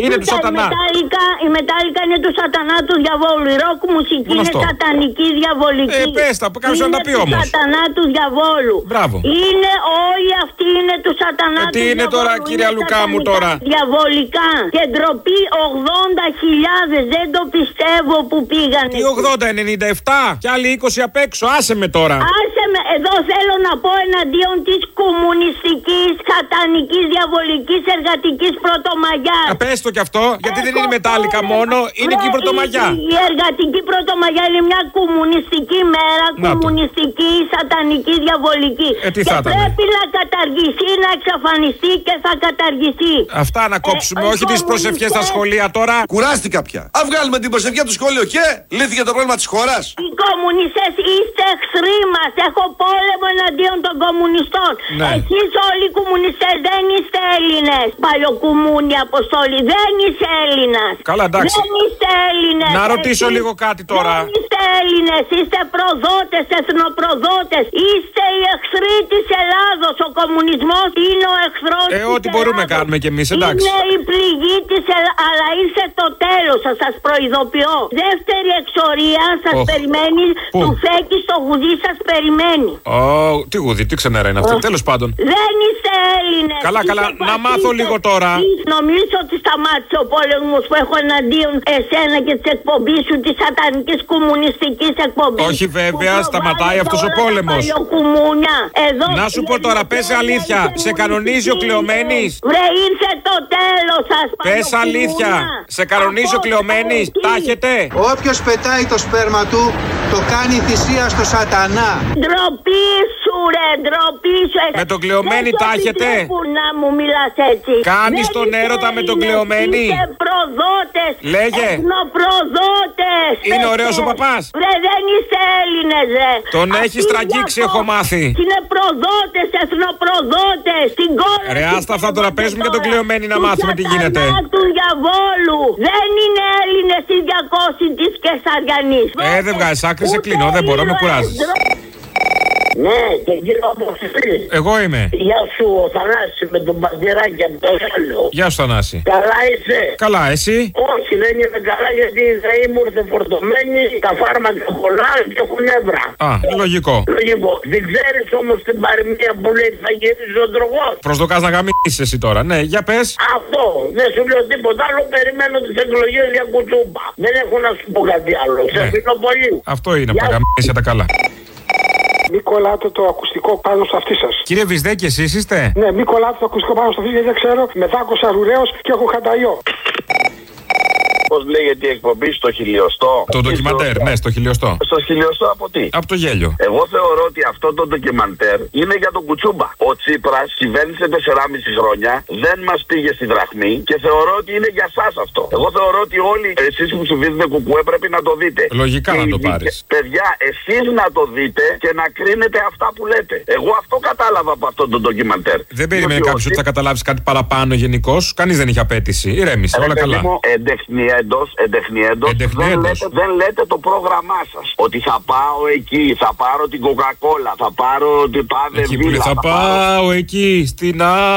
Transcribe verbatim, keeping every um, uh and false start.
Είναι του σατανά. Η μετάλλικα είναι του σατανά του διαβόλου. Η ροκ μουσική είναι σατανική διαβολική. Ε, πες τα, κάποιος να τα πει όμως. Είναι του σατανά του διαβόλου. Μπράβο. Είναι όλοι αυτοί είναι του σατανά ε, του τι διαβόλου. Τι είναι τώρα, κυρία Λουκά μου τώρα. Διαβολικά. Και ντροπή ογδόντα χιλιάδες. Δεν το πιστεύω που πήγανε. Τι ογδόντα, ενενήντα επτά. Κι άλλοι είκοσι απ' έξω. Άσε με τώρα. Άσε με. Εδώ θέλω να πω εναντίον της κομμουνιστικής, σατανικής, διαβολικής, εργατικής πρωτομαγιάς. Α, πες το κι αυτό, γιατί Έχω δεν είναι μετάλλικα μόνο, είναι και η πρωτομαγιά. Η, η εργατική πρωτομαγιά είναι μια κομμουνιστική μέρα, να κομμουνιστική, το. σατανική, διαβολική. Ε, τι και θα πρέπει να καταργηθεί, να εξαφανιστεί και θα καταργηθεί. Αυτά να κόψουμε, ε, όχι τις προσευχές στα σχολεία τώρα. Κουράστηκα πια. Αν βγάλουμε την προσευχή του σχολείου και λύθηκε το πρόβλημα της χώρας. Οι κομμουνιστές είστε εχθροί μας. Έχω πόλεμο εναντίον των κομμουνιστών. Ναι. Εσείς όλοι οι κομμουνιστές δεν είστε Έλληνες. Παλιοκουμούνι Αποστόλη, δεν είσαι Έλληνας. Καλά, εντάξει. Δεν είστε Έλληνες. Να ρωτήσω εσείς λίγο κάτι τώρα. Δεν είστε Έλληνες, είστε προδότες, εθνοπροδότες. Είστε οι εχθροί της Ελλάδος. Ο κομμουνισμός είναι ο εχθρός. Ε, ό,τι μπορούμε κάνουμε κι εμείς, εντάξει. Είναι η πληγή της Ελλάδος. Αλλά ήρθε το τέλος, θα σας προειδοποιώ. Δεύτερη εξορία σας oh. περιμένει. Πού? Του φέκει στο γουδί σας περιμένει. Ω, oh, τι γουδί, τι ξενέρα είναι αυτή. Oh. Τέλος πάντων. Δεν είστε Έλληνες. Καλά, είστε καλά, πατρίδες. να μάθω λίγο τώρα. Νομίζω ότι σταμάτησε ο πόλεμος που έχω εναντίον εσένα και της εκπομπής σου, της σατανικής κομμουνιστικής εκπομπής. Όχι βέβαια, σταματάει αυτός ο πόλεμος. Εδώ να σου πω τώρα, πες αλήθεια, σε κανονίζει ο Κλεομένης. Βρε, ήρθε το τέλος σας. Πες αλήθεια, σε κανονίζει ο Κλεομένης. Τα έχετε. Όποιος πετάει το σπέρμα του, το κάνει θυσία στο σατανά. Ντροπή σου ρε, ντροπή σου. Με τον Κλεομένη τα έχετε. Να μου μιλάς έτσι. Κάνεις τον έρωτα με τον Κλεομένη. Είστε προδότες. Λέγε. Εθνοπροδότες. Είναι ωραίος ο παπάς. Ρε, δεν είστε Έλληνες ρε. Τον έχεις τραγγίξει, έχω μάθει. Είναι προδότες, εθνοπροδότες. Στην κόλλα. Ρε, άστα αυτά τώρα, πες μου για τον Κλεομένη να μάθουμε τι γίνεται. Του διαβόλου. Δεν είναι Έλληνες οι διακόσιοι της Κεσαριανής. Ε, δεν βγάζεις άκρη, σε κλείνω, δεν μπορώ, με κουράζεις. Ναι, και κύριο Αποστολή. Εγώ είμαι. Γεια σου, ο Θανάσης με τον Παντηράκη από το Γάλλο. Γεια σου, Θανάση. Καλά είσαι. Καλά, εσύ. Όχι, δεν είμαι καλά γιατί η ΔΕΗ μου ήρθε φορτωμένη, τα φάρμακα πολλά και έχουν νεύρα. Α, λογικό. Λογικό. Δεν ξέρεις όμως την παροιμία που λέει θα γυρίζει ο τρογός. Προσδοκάς να γαμίσεις εσύ τώρα, ναι, για πες. Αυτό. Δεν σου λέω τίποτα άλλο, περιμένω τις εκλογές για κουτσούμπα. Δεν έχω να σου πω κάτι άλλο. Ναι. Σε αφήνω πολύ. Αυτό είναι, από τα γαμίσεις για τα καλά. Μη κολλάτε το ακουστικό πάνω στο αυτί σας. Κύριε Βυσδέκη, εσείς είστε? Ναι, μη κολλάτε το ακουστικό πάνω στο αυτί, γιατί δεν ξέρω. Με δάκωσα ρουραίος και έχω χανταϊό. Πώς λέγεται η εκπομπή, στο χιλιοστό? Το ντοκιμαντέρ, ναι, στο χιλιοστό. Στο χιλιοστό από τι? Από το γέλιο. Εγώ θεωρώ ότι αυτό το ντοκιμαντέρ είναι για τον Κουτσούμπα. Ο Τσίπρας κυβέρνησε τεσσεράμισι χρόνια, δεν μας πήγε στη δραχμή και θεωρώ ότι είναι για σας αυτό. Εγώ θεωρώ ότι όλοι εσείς που ψηφίζετε κουκουέ πρέπει να το δείτε. Λογικά και να το πάρεις. Παιδιά, εσείς να το δείτε και να κρίνετε αυτά που λέτε. Εγώ αυτό κατάλαβα από αυτό το ντοκιμαντέρ. Δεν περίμενε κάποιος ότι θα καταλάβεις κάτι παραπάνω γενικώς. Κανείς δεν είχε απέτηση. Ηρέμησε, όλα καλά. Εντός, εντεχνιέντος, δεν λέτε, δεν λέτε το πρόγραμμά σας. Ότι θα πάω εκεί, θα πάρω την Coca-Cola, θα πάρω την Πάδε Βίλα. Θα, θα πάω, πάω εκεί, στην